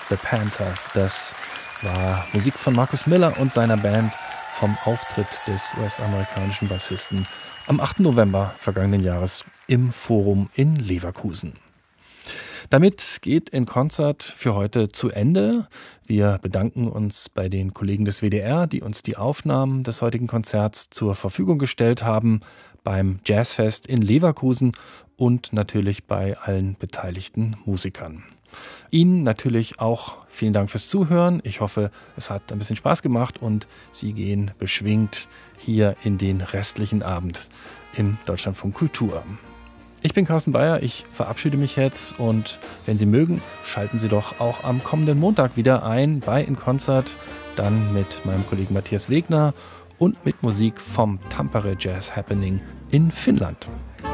The Panther. Das war Musik von Marcus Miller und seiner Band vom Auftritt des US-amerikanischen Bassisten am 8. November vergangenen Jahres im Forum in Leverkusen. Damit geht In Concert für heute zu Ende. Wir bedanken uns bei den Kollegen des WDR, die uns die Aufnahmen des heutigen Konzerts zur Verfügung gestellt haben, beim Jazzfest in Leverkusen und natürlich bei allen beteiligten Musikern. Ihnen natürlich auch vielen Dank fürs Zuhören. Ich hoffe, es hat ein bisschen Spaß gemacht und Sie gehen beschwingt hier in den restlichen Abend im Deutschlandfunk Kultur. Ich bin Carsten Beyer, ich verabschiede mich jetzt und wenn Sie mögen, schalten Sie doch auch am kommenden Montag wieder ein bei In Concert, dann mit meinem Kollegen Matthias Wegner und mit Musik vom Tampere Jazz Happening in Finnland.